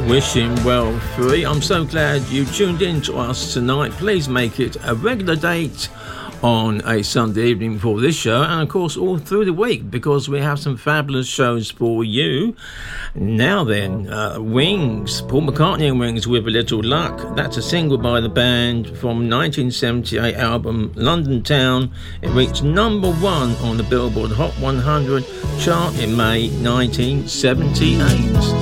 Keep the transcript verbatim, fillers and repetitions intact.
Wishing well, free. I'm so glad you tuned in to us tonight. Please make it a regular date on a Sunday evening for this show, and of course all through the week, because we have some fabulous shows for you. Now then, uh, Wings, Paul McCartney and Wings, With a Little Luck. That's a single by the band from nineteen seventy-eight album London Town. It reached number one on the Billboard Hot one hundred chart in May nineteen seventy-eight.